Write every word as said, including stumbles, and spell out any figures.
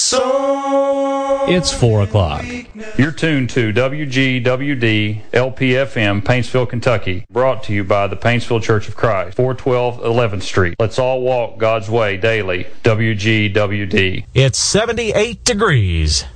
So it's four o'clock. You're tuned to W G W D L P F M, Paintsville, Kentucky. Brought to you by the Paintsville Church of Christ, four twelve eleventh Street. Let's all walk God's way daily. W G W D. It's seventy-eight degrees.